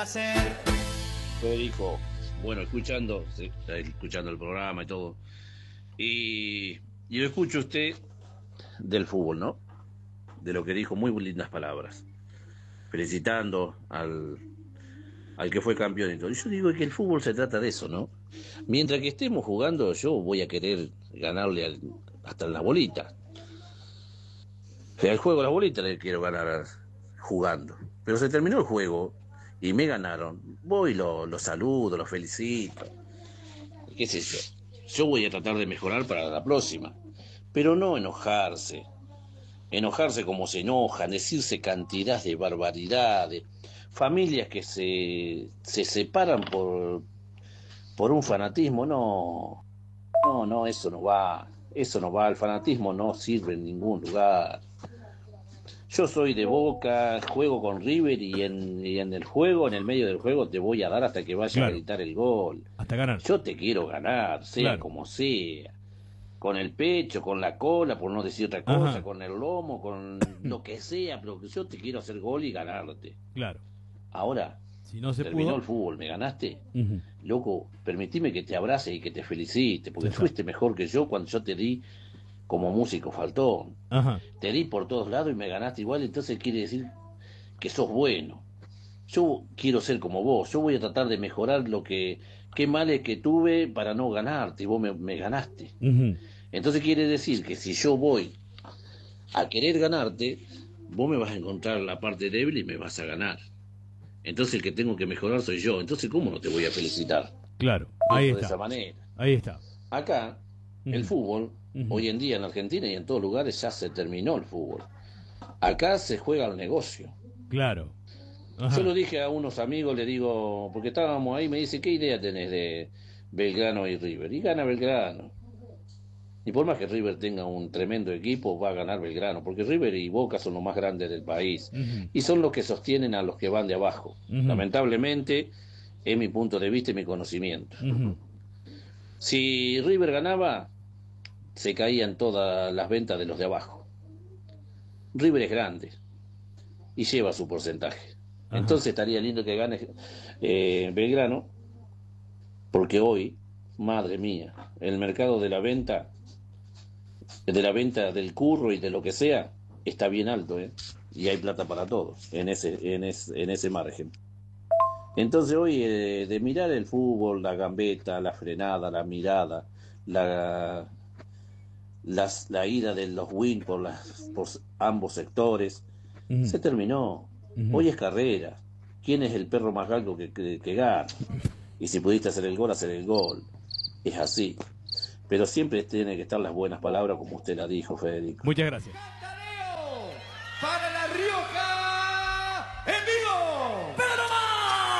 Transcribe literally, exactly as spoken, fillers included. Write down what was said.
Federico, bueno, escuchando, sí, escuchando el programa y todo, y, y lo escucho usted del fútbol, ¿no? De lo que dijo, muy lindas palabras, felicitando al, al que fue campeón y todo. Y yo digo que el fútbol se trata de eso, ¿no? Mientras que estemos jugando, yo voy a querer ganarle al, hasta en la bolita. El juego de la bolita le quiero ganar jugando. Pero se terminó el juego y me ganaron. Voy, lo, lo saludo, lo felicito. ¿Qué sé yo? Yo voy a tratar de mejorar para la próxima. Pero no enojarse. Enojarse como se enojan, decirse cantidad de barbaridades. Familias que se, se separan por, por un fanatismo. No, no, no, eso no va. Eso no va. El fanatismo no sirve en ningún lugar. Yo soy de Boca, juego con River y en, y en el juego, en el medio del juego, te voy a dar hasta que vaya Claro. a gritar el gol. Hasta ganar. Yo te quiero ganar, sea Claro. como sea. Con el pecho, con la cola, por no decir otra cosa, Ajá. con el lomo, con lo que sea, pero yo te quiero hacer gol y ganarte. Claro. Ahora, Si no se terminó pudo. el fútbol, ¿me ganaste? Ujú. Loco, permitime que te abrace y que te felicite, porque Ya está. fuiste mejor que yo cuando yo te di como músico faltón. Ajá. Te di por todos lados y me ganaste igual, entonces quiere decir que sos bueno. Yo quiero ser como vos, yo voy a tratar de mejorar lo que, qué males que tuve para no ganarte y vos me, me ganaste. Ujú. Entonces quiere decir que si yo voy a querer ganarte, vos me vas a encontrar la parte débil y me vas a ganar. Entonces el que tengo que mejorar soy yo, entonces ¿cómo no te voy a felicitar? Claro. Ahí Pienso de está. esa manera. Ahí está. Acá, el Ujú. fútbol, Ujú. hoy en día en Argentina y en todos lugares ya se terminó el fútbol. Acá se juega al negocio. Claro. Ajá. Yo lo dije a unos amigos, le digo, porque estábamos ahí, me dice, ¿qué idea tenés de Belgrano y River? Y gana Belgrano. Y por más que River tenga un tremendo equipo, va a ganar Belgrano, porque River y Boca son los más grandes del país. Ujú. Y son los que sostienen a los que van de abajo. Ujú. Lamentablemente, es mi punto de vista y mi conocimiento. Ujú. Si River ganaba, se caían todas las ventas de los de abajo. River es grande y lleva su porcentaje. Ajá. Entonces estaría lindo que gane eh, Belgrano, porque hoy, madre mía, el mercado de la venta, de la venta del curro y de lo que sea, está bien alto, ¿eh? Y hay plata para todos en ese, en ese, en ese margen. Entonces hoy, eh, de mirar el fútbol, la gambeta, la frenada, la mirada, la, las, la ida de los win por, las, por ambos sectores, Ujú. se terminó. Ujú. Hoy es carrera. ¿Quién es el perro más galgo que, que, que gana? Y si pudiste hacer el gol, hacer el gol. Es así. Pero siempre tiene que estar las buenas palabras, como usted la dijo, Federico. Muchas gracias. Para la